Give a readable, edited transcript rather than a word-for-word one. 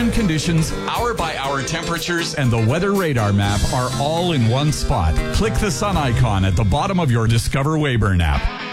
time conditions, hour-by-hour temperatures, and the weather radar map are all in one spot. Click the sun icon at the bottom of your Discover Weyburn app.